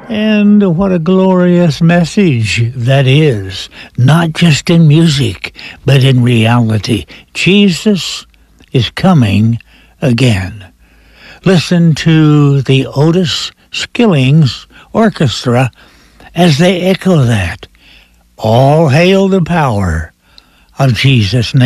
And what a glorious message that is, not just in music, but in reality. Jesus is coming again. Listen to the Otis Skillings Orchestra as they echo that. All hail the power of Jesus' name.